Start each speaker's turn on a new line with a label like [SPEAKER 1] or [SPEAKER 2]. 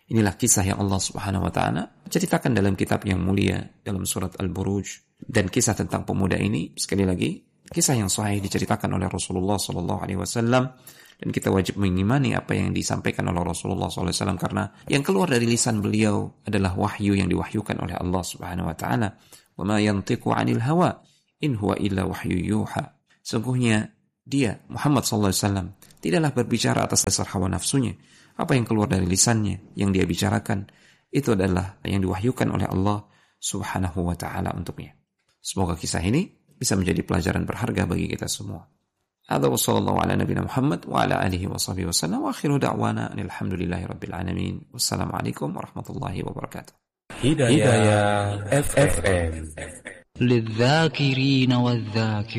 [SPEAKER 1] Inilah kisah yang Allah Subhanahu wa taala ceritakan dalam kitab yang mulia dalam surat Al-Buruj. Dan kisah tentang pemuda ini sekali lagi kisah yang sahih diceritakan oleh Rasulullah sallallahu alaihi wasallam, dan kita wajib mengimani apa yang disampaikan oleh Rasulullah sallallahu alaihi wasallam karena yang keluar dari lisan beliau adalah wahyu yang diwahyukan oleh Allah Subhanahu wa taala. Wa ma yantiqu 'anil hawa in huwa illa wahyu yuha. Sungguhnya dia Muhammad sallallahu alaihi wasallam tidaklah berbicara atas dasar hawa nafsunya. Apa yang keluar dari lisannya, yang dia bicarakan, itu adalah yang diwahyukan oleh Allah Subhanahu wa ta'ala untuknya. Semoga kisah ini bisa menjadi pelajaran berharga bagi kita semua. Hadza wa sallallahu ala nabiyina Muhammad wa ala alihi wa sahbihi wasallam wa akhiru da'wana alhamdulillahi rabbil alamin. Wassalamualaikum warahmatullahi wabarakatuh.
[SPEAKER 2] Hidayah FM.
[SPEAKER 3] للذاكرين والذاكرات